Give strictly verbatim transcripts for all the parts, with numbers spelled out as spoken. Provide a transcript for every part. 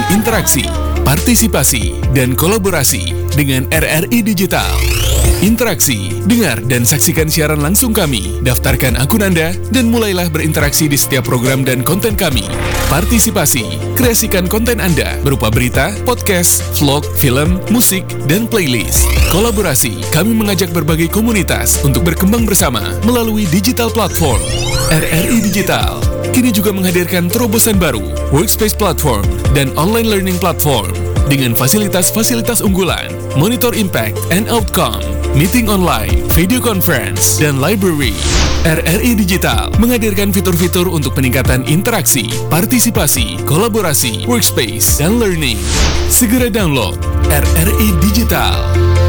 interaksi, partisipasi, dan kolaborasi dengan R R I Digital. Interaksi, dengar dan saksikan siaran langsung kami, daftarkan akun Anda, dan mulailah berinteraksi di setiap program dan konten kami. Partisipasi, kreasikan konten Anda berupa berita, podcast, vlog, film, musik, dan playlist. Kolaborasi, kami mengajak berbagai komunitas untuk berkembang bersama melalui digital platform. R R I Digital kini juga menghadirkan terobosan baru, workspace platform, dan online learning platform dengan fasilitas-fasilitas unggulan, monitor impact and outcome, meeting online, video conference, dan library. R R I Digital menghadirkan fitur-fitur untuk peningkatan interaksi, partisipasi, kolaborasi, workspace, dan learning. Segera download R R I Digital.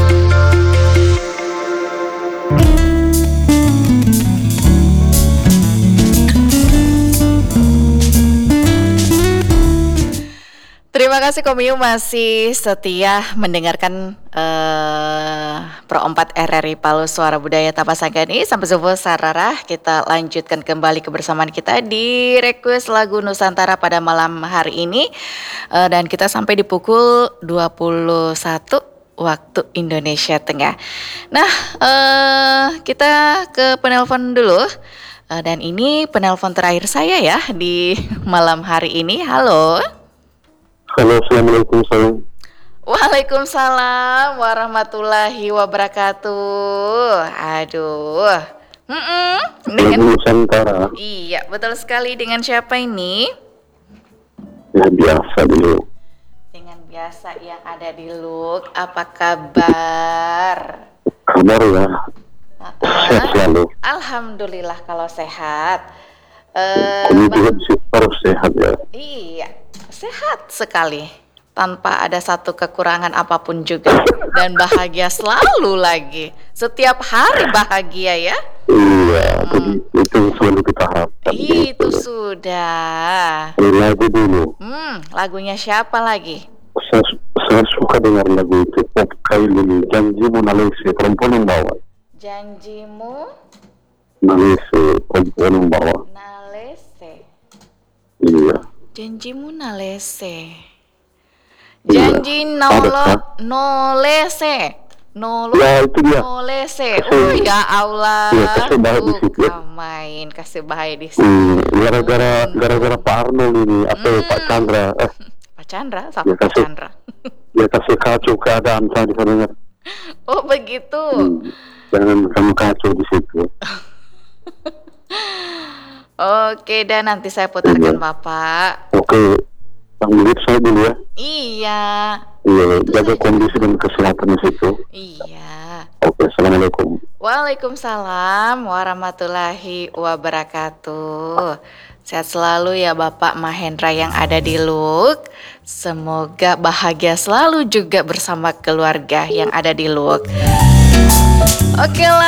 Terima kasih Komiu masih setia mendengarkan uh, Pro empat R R I Palu Suara Budaya Tapasagani. Sampai subuh sararah, kita lanjutkan kembali kebersamaan kita di request lagu Nusantara pada malam hari ini. Uh, dan kita sampai di pukul dua puluh satu waktu Indonesia Tengah. Nah, uh, kita ke penelpon dulu. Uh, dan ini penelpon terakhir saya ya di malam hari ini. Halo. Halo, Assalamualaikum. Salam. Waalaikumsalam warahmatullahi wabarakatuh. Aduh. Mm-mm. Dengan Nusantara. Iya, betul sekali. Dengan siapa ini? Ya, biasa dulu. Dengan biasa yang ada di Luk. Apa kabar? Kabar ya. Uh-uh. Sehat selalu. Alhamdulillah kalau sehat. Uh, Kami juga harus sehat ya. Iya, sehat sekali. Tanpa ada satu kekurangan apapun juga. Dan bahagia selalu lagi. Setiap hari bahagia ya. Iya, Hmm. jadi itu selalu kita harapkan. Itu gitu. sudah. Ini lagu dulu. Hmm, lagunya siapa lagi? Saya, saya suka dengar lagu itu. Pop Kailini, Janjimu Nalese, Perempuan yang Bawa. Janjimu Nalese, Perempuan yang Bawa. Nalese. Iya. Janjimu Nalese. Iya. Janji Ada, nolo Kak? nolese. Nolo Ya, itu dia. nolese. Kasih- Oh ya Allah. Iya, kasih bahaya di Tuh, situ. main kasih bahaya di situ. Hmm, gara-gara gara-gara Pak Arnold ini, atau Pak Chandra, eh, Pak Chandra, Ya, siapa Pak kasih. Chandra? dia kasih kacau keadaan saya di sana. Oh begitu. Hmm, jangan kamu kacau di situ. Oke, dan nanti saya putarkan Iya. Bapak. Oke, yang menit saya dulu ya. Iya, Iya, jaga kondisi dan kesehatan di situ. iya. Oke, assalamualaikum. Waalaikumsalam warahmatullahi wabarakatuh. Sehat selalu ya Bapak Mahendra yang ada di Luk. Semoga bahagia selalu juga bersama keluarga yang ada di Luk. Oke lah.